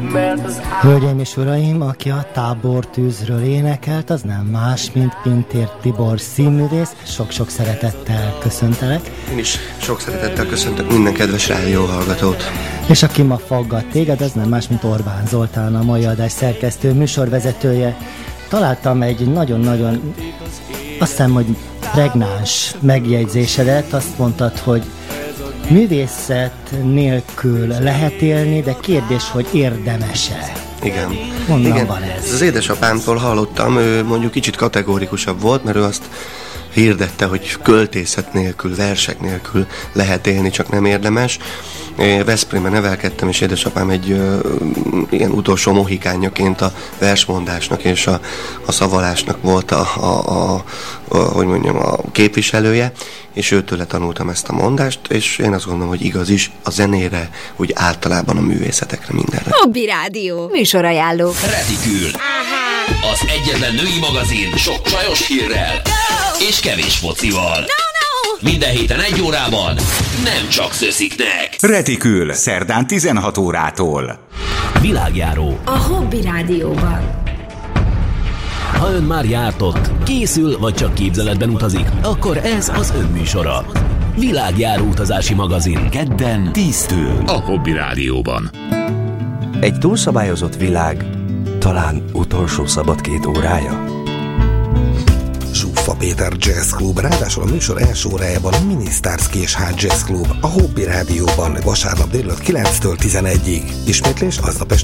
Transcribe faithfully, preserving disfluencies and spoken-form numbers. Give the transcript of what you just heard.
Hölgyeim és uraim, aki a Tábortűzről énekelt, az nem más, mint Pintér Tibor színművész. Sok-sok szeretettel köszöntelek. Én is sok szeretettel köszöntök minden kedves rádióhallgatót. És aki ma faggat téged, az nem más, mint Orbán Zoltán, a mai adás szerkesztő, műsorvezetője. Találtam egy nagyon-nagyon, azt hiszem, hogy pregnáns megjegyzésedet. Azt mondtad, hogy művészet nélkül lehet élni, de kérdés, hogy érdemes-e? Igen. Honnan Igen. van ez? Az édesapámtól hallottam, ő mondjuk kicsit kategórikusabb volt, mert ő azt hirdette, hogy költészet nélkül, versek nélkül lehet élni, csak nem érdemes. Veszprémben nevelkedtem, és édesapám egy ö, ilyen utolsó mohikányaként a versmondásnak és a, a szavalásnak volt a, a, a, a, hogy mondjam, a képviselője, és őtőle tanultam ezt a mondást, és én azt gondolom, hogy igaz is a zenére, úgy általában a művészetekre, mindenre. Hobby Rádió. Műsorajánló. Retikül. Az egyetlen női magazin sok csajos hírrel és kevés focival. Minden héten egy órában, nem csak szösziknek. Retikül, szerdán tizenhat órától. Világjáró. A Hobby Rádióban. Ha ön már járt ott, készül vagy csak képzeletben utazik, akkor ez az ön műsora. Világjáró utazási magazin. Kedden tíztől. A Hobby Rádióban. Egy túlszabályozott világ, talán utolsó szabad két órája. Zsuffa Péter Jazz Club, ráadásul a műsor első órájában a Minisztárz Késház Jazz Club, a Hobby Rádióban vasárnap délután kilenctől tizenegyig. Ismétlés aznap este